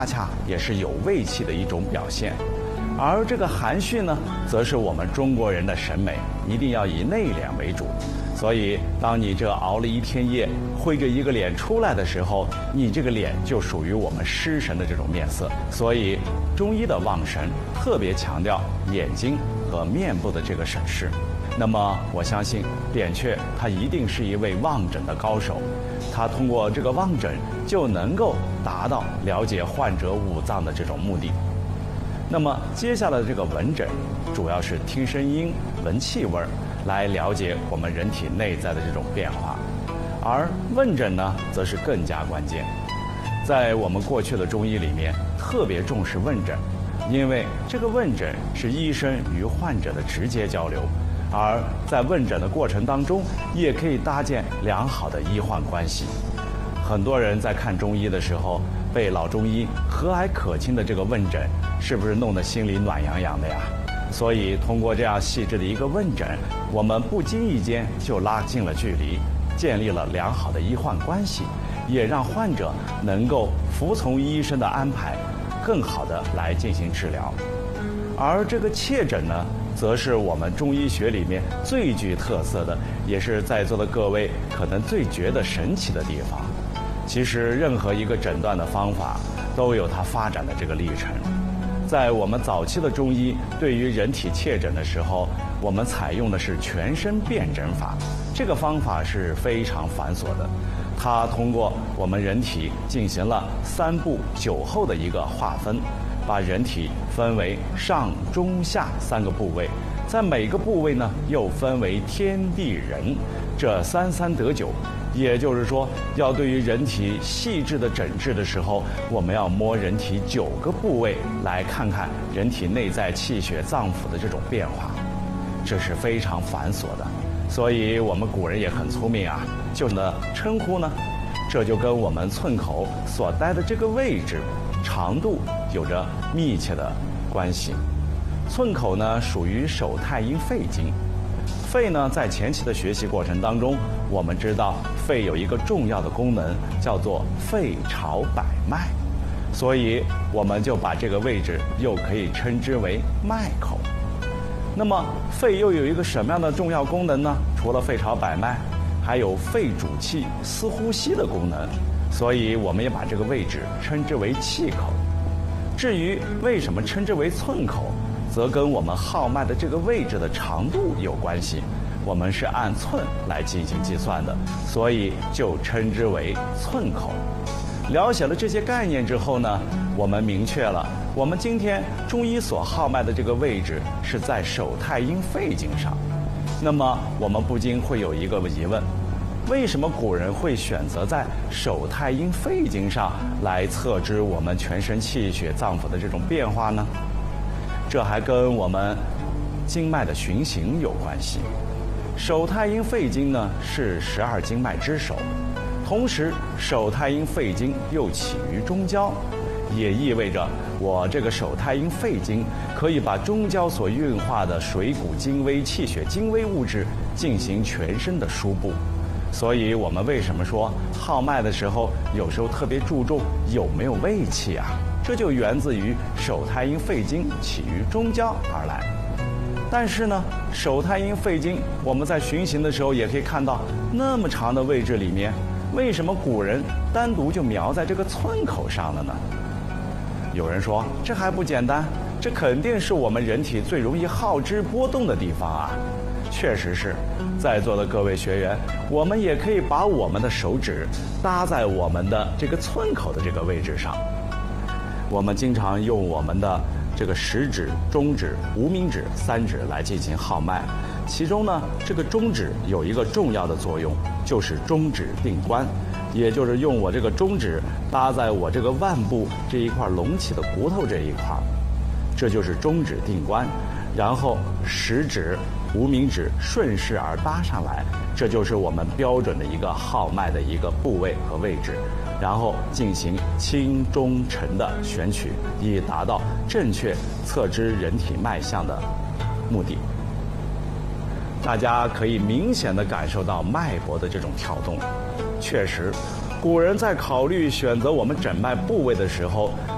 恰也是有胃气的一种表现。而这个含蓄呢，则是我们中国人的审美，一定要以内敛为主。所以，当你这熬了一天夜，灰着一个脸出来的时候，你这个脸就属于我们尸神的这种面色。所以，中医的望神特别强调眼睛和面部的这个审视。那么，我相信扁鹊他一定是一位望诊的高手，他通过这个望诊就能够达到了解患者五脏的这种目的。那么，接下来的这个闻诊，主要是听声音、闻气味儿，来了解我们人体内在的这种变化。而问诊呢，则是更加关键。在我们过去的中医里面，特别重视问诊，因为这个问诊是医生与患者的直接交流，而在问诊的过程当中，也可以搭建良好的医患关系。很多人在看中医的时候，被老中医和蔼可亲的这个问诊，是不是弄得心里暖洋洋的呀？所以通过这样细致的一个问诊，我们不经意间就拉近了距离，建立了良好的医患关系，也让患者能够服从医生的安排，更好的来进行治疗。而这个切诊呢，则是我们中医学里面最具特色的，也是在座的各位可能最觉得神奇的地方。其实任何一个诊断的方法都有它发展的这个历程。在我们早期的中医对于人体切诊的时候，我们采用的是全身辨诊法。这个方法是非常繁琐的，它通过我们人体进行了3步9候的一个划分，把人体分为上中下3个部位，在每个部位呢又分为天地人，这3得9。也就是说，要对于人体细致的诊治的时候，我们要摸人体9个部位，来看看人体内在气血脏腑的这种变化，这是非常繁琐的。所以我们古人也很聪明啊，就呢称呼呢，这就跟我们寸口所待的这个位置长度有着密切的关系。寸口呢属于手太阴肺经。肺呢，在前期的学习过程当中，我们知道肺有一个重要的功能，叫做肺朝百脉，所以我们就把这个位置又可以称之为脉口。那么肺又有一个什么样的重要功能呢？除了肺朝百脉，还有肺主气、司呼吸的功能，所以我们也把这个位置称之为气口。至于为什么称之为寸口，则跟我们号脉的这个位置的长度有关系，我们是按寸来进行计算的，所以就称之为寸口。了解了这些概念之后呢，我们明确了我们今天中医所号脉的这个位置是在手太阴肺经上。那么我们不禁会有一个疑问，为什么古人会选择在手太阴肺经上来测知我们全身气血脏腑的这种变化呢？这还跟我们经脉的循行有关系。手太阴肺经呢是12经脉之首，同时手太阴肺经又起于中焦，也意味着我这个手太阴肺经可以把中焦所运化的水谷精微、气血精微物质进行全身的输布。所以我们为什么说号脉的时候有时候特别注重有没有胃气啊？这就源自于手太阴肺经起于中焦而来。但是呢，手太阴肺经我们在循行的时候也可以看到，那么长的位置里面，为什么古人单独就描在这个寸口上了呢？有人说这还不简单，这肯定是我们人体最容易耗脂波动的地方啊。确实是，在座的各位学员，我们也可以把我们的手指搭在我们的这个寸口的这个位置上。我们经常用我们的这个食指、中指、无名指3指来进行号脉，其中呢，这个中指有一个重要的作用，就是中指定关，也就是用我这个中指搭在我这个腕部这一块隆起的骨头这一块，这就是中指定关。然后食指、无名指顺势而搭上来，这就是我们标准的一个号脉的一个部位和位置。然后进行轻中沉的选取，以达到正确测知人体脉象的目的。大家可以明显地感受到脉搏的这种跳动。确实，古人在考虑选择我们诊脉部位的时候，